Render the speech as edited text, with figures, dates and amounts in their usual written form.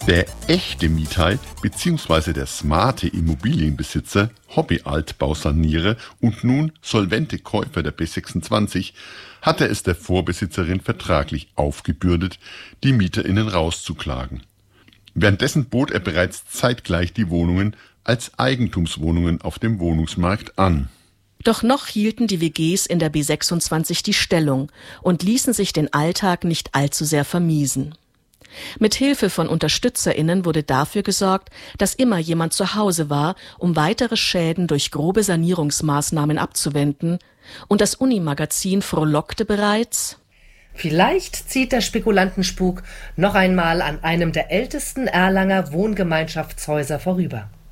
Der echte Mietheit bzw. der smarte Immobilienbesitzer, Hobby-Altbausanierer und nun solvente Käufer der B26 hatte es der Vorbesitzerin vertraglich aufgebürdet, die MieterInnen rauszuklagen. Währenddessen bot er bereits zeitgleich die Wohnungen als Eigentumswohnungen auf dem Wohnungsmarkt an. Doch noch hielten die WGs in der B26 die Stellung und ließen sich den Alltag nicht allzu sehr vermiesen. Mit Hilfe von UnterstützerInnen wurde dafür gesorgt, dass immer jemand zu Hause war, um weitere Schäden durch grobe Sanierungsmaßnahmen abzuwenden. Und das Uni-Magazin frohlockte bereits: Vielleicht zieht der Spekulantenspuk noch einmal an einem der ältesten Erlanger Wohngemeinschaftshäuser vorüber.